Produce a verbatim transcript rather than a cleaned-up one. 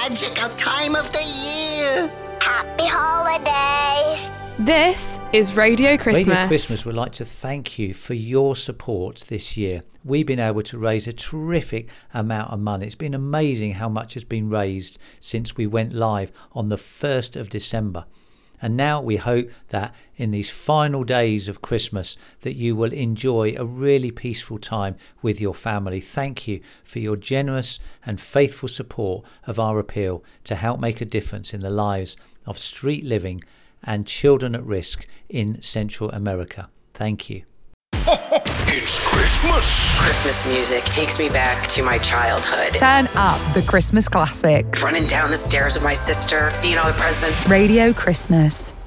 magical time of the year. Happy holidays. This is Radio Christmas. Radio Christmas would like to thank you for your support this year. We've been able to raise a terrific amount of money. It's been amazing how much has been raised since we went live on the first of December. And now we hope that in these final days of Christmas that you will enjoy a really peaceful time with your family. Thank you for your generous and faithful support of our appeal to help make a difference in the lives of street living and children at risk in Central America. Thank you. It's Christmas. Christmas music takes me back to my childhood. Turn up the Christmas classics. Running down the stairs with my sister, seeing all the presents. Radio Christmas.